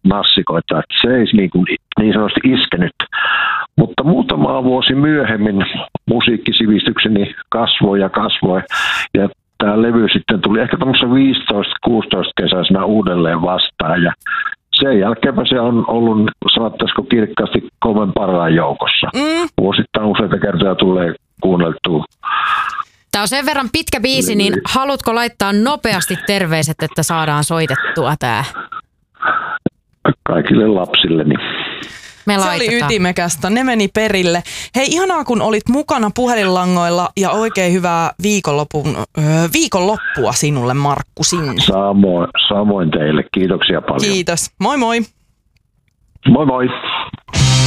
nassikoita, että se ei niin sanotusti iskenyt. Mutta muutama vuosi myöhemmin musiikkisivistykseni kasvoi ja tämä levy sitten tuli ehkä tämmöisessä 15-16 kesäisenä uudelleen vastaan ja sen jälkeen se on ollut, sanottaisiko kirkkaasti Komen parhaan joukossa. Vuosittain useita kertoja tulee kuunneltua. Tämä on sen verran pitkä biisi, niin haluatko laittaa nopeasti terveiset, että saadaan soitettua tämä? Kaikille lapsilleni. Se oli ytimekästä, ne meni perille. Hei, ihanaa kun olit mukana puhelinlangoilla ja oikein hyvää viikonloppua sinulle, Markku, sinne. Samoin teille, kiitoksia paljon. Kiitos, moi moi. Moi moi.